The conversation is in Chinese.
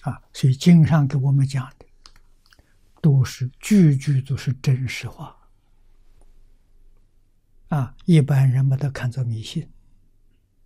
所以经上给我们讲的都是句句都是真实话一般人把它看作迷信